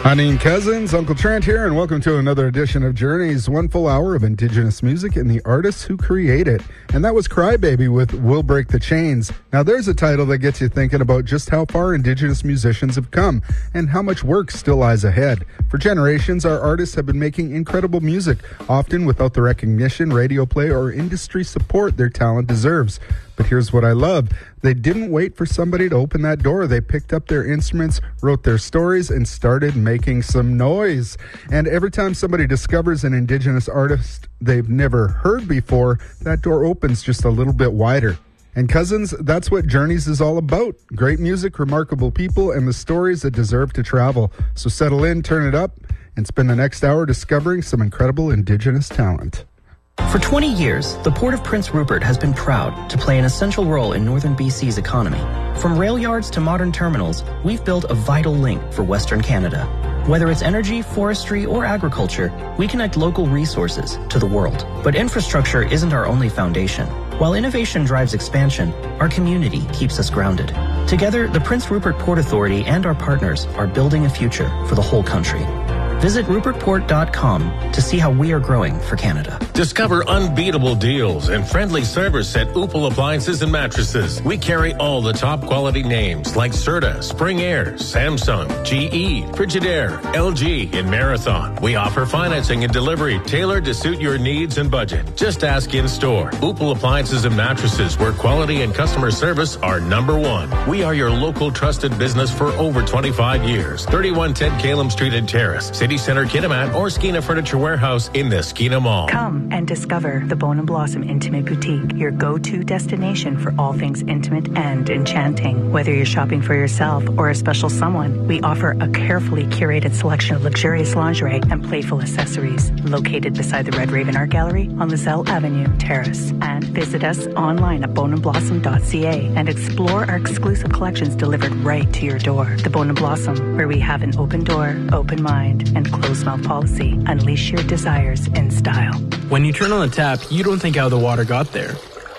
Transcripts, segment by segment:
Honey Cousins, Uncle Trent here, and welcome to another edition of Journeys, one full hour of Indigenous music and the artists who create it. And that was Crybaby with We'll Break the Chains. Now there's a title that gets you thinking about just how far Indigenous musicians have come and how much work still lies ahead. For generations, our artists have been making incredible music, often without the recognition, radio play, or industry support their talent deserves. But here's what I love. They didn't wait for somebody to open that door. They picked up their instruments, wrote their stories, and started making some noise. And every time somebody discovers an Indigenous artist they've never heard before, that door opens just a little bit wider. And Cousins, that's what Journeys is all about. Great music, remarkable people, and the stories that deserve to travel. So settle in, turn it up, and spend the next hour discovering some incredible Indigenous talent. For 20 years, the Port of Prince Rupert has been proud to play an essential role in northern BC's economy. From rail yards to modern terminals, we've built a vital link for Western Canada. Whether it's energy, forestry, or agriculture, we connect local resources to the world. But infrastructure isn't our only foundation. While innovation drives expansion, our community keeps us grounded. Together, the Prince Rupert Port Authority and our partners are building a future for the whole country. Visit rupertport.com to see how we are growing for Canada. Discover unbeatable deals and friendly service at Upal Appliances and Mattresses. We carry all the top quality names like Serta, Spring Air, Samsung, GE, Frigidaire, LG, and Marathon. We offer financing and delivery tailored to suit your needs and budget. Just ask in store. Upal Appliances and Mattresses, where quality and customer service are number one. We are your local trusted business for over 25 years. 3110 Calum Street and Terrace, City Center Kitimat, or Skeena Furniture Warehouse in the Skeena Mall. Come and discover the Bone & Blossom Intimate Boutique, your go-to destination for all things intimate and enchanting. Whether you're shopping for yourself or a special someone, we offer a carefully curated selection of luxurious lingerie and playful accessories. Located beside the Red Raven Art Gallery on Lizelle Avenue, Terrace. And visit us online at boneandblossom.ca and explore our exclusive collections delivered right to your door. The Bone & Blossom, where we have an open door, open mind, and closed-mouth policy. Unleash your desires in style. When you turn on the tap, you don't think how the water got there.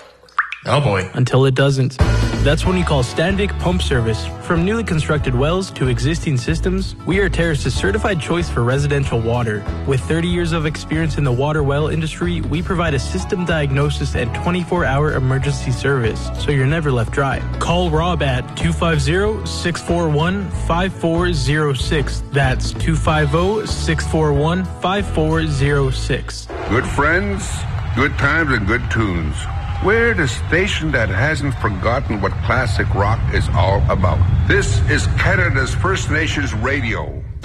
Oh boy. Until it doesn't. That's when you call Standig Pump Service. From newly constructed wells to existing systems, we are Terrace's certified choice for residential water. With 30 years of experience in the water well industry, we provide a system diagnosis and 24-hour emergency service, so you're never left dry. Call Rob at 250-641-5406. That's 250-641-5406. Good friends, good times, and good tunes. We're the station that hasn't forgotten what classic rock is all about. This is Canada's First Nations Radio.